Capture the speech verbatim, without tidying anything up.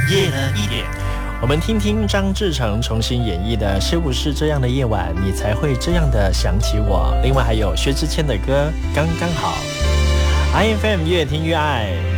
夜了一点。 我们听听张志成重新演绎的《是不是这样的夜晚，你才会这样的想起我》。另外还有薛之谦的歌《刚刚好》。I F M 越听越爱。